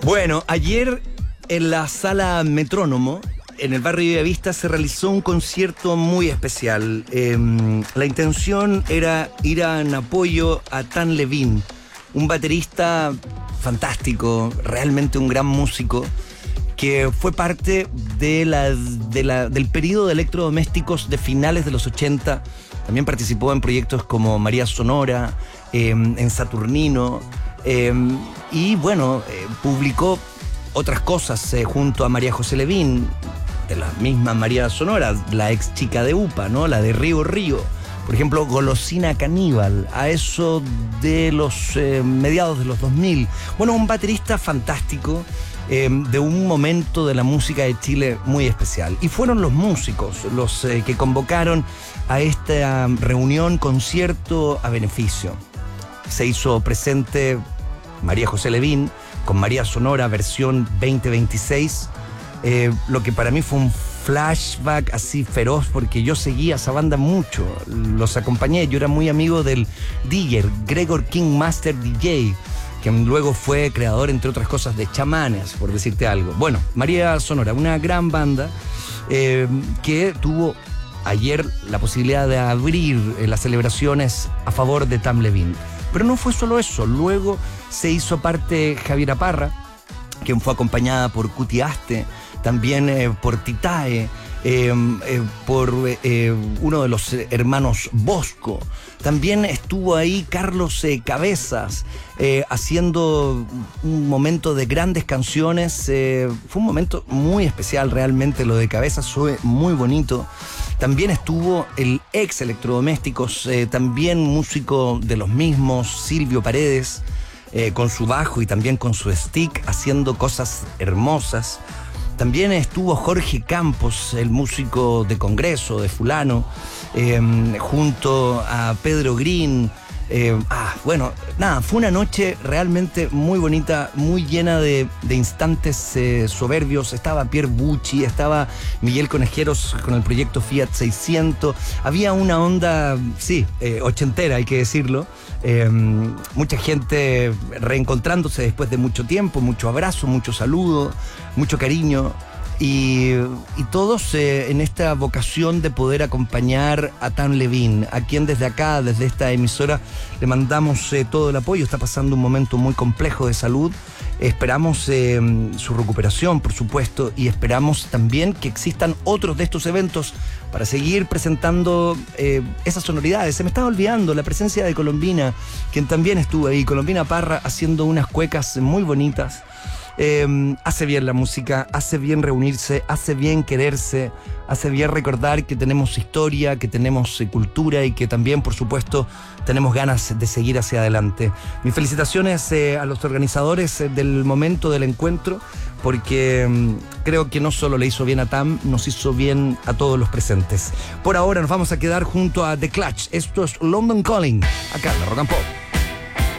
Bueno, ayer en la Sala Metrónomo, en el barrio de Bellavista, se realizó un concierto muy especial. La intención era ir en apoyo a Tan Levine, un baterista fantástico, realmente un gran músico, que fue parte del periodo de electrodomésticos de finales de los 80. También participó en proyectos como María Sonora, en Saturnino, y bueno, publicó otras cosas junto a María José Levín, de la misma María Sonora, la ex chica de UPA, ¿no? La de Río Río. Por ejemplo, Golosina Caníbal, a eso de los mediados de los 2000. Bueno, un baterista fantástico, de un momento de la música de Chile muy especial. Y fueron los músicos los que convocaron a esta reunión, concierto a beneficio. Se hizo presente María José Levín con María Sonora, versión 2026, lo que para mí fue un flashback así feroz, porque yo seguía a esa banda mucho, los acompañé, yo era muy amigo del DJ, Gregor King Master DJ, que luego fue creador, entre otras cosas, de Chamanes, por decirte algo. Bueno, María Sonora, una gran banda que tuvo ayer la posibilidad de abrir las celebraciones a favor de Tan Levine. Pero no fue solo eso, luego se hizo parte Javiera Parra, quien fue acompañada por Cuti Aste, también por Titae, por uno de los hermanos Bosco. También estuvo ahí Carlos Cabezas, haciendo un momento de grandes canciones. Fue un momento muy especial realmente, lo de Cabezas fue muy bonito. También estuvo el ex Electrodomésticos, también músico de los mismos, Silvio Paredes, con su bajo y también con su stick, haciendo cosas hermosas. También estuvo Jorge Campos, el músico de Congreso, de Fulano, junto a Pedro Green. Bueno, nada, fue una noche realmente muy bonita, muy llena de instantes soberbios. Estaba Pierre Bucci, estaba Miguel Conejeros con el proyecto Fiat 600. Había una onda, sí, ochentera, hay que decirlo. Mucha gente reencontrándose después de mucho tiempo, mucho abrazo, mucho saludo, mucho cariño. Y todos en esta vocación de poder acompañar a Tan Levine, a quien desde acá, desde esta emisora, le mandamos todo el apoyo. Está pasando un momento muy complejo de salud. Esperamos su recuperación, por supuesto, y esperamos también que existan otros de estos eventos para seguir presentando esas sonoridades. Se me estaba olvidando la presencia de Colombina, quien también estuvo ahí, Colombina Parra, haciendo unas cuecas muy bonitas. Hace bien la música, hace bien reunirse, hace bien quererse, hace bien recordar que tenemos historia, que tenemos cultura y que también, por supuesto, tenemos ganas de seguir hacia adelante. Mis felicitaciones a los organizadores del momento del encuentro, porque creo que no solo le hizo bien a Tam, nos hizo bien a todos los presentes. Por ahora nos vamos a quedar junto a The Clutch. Esto es London Calling, acá en la Rock and Pop.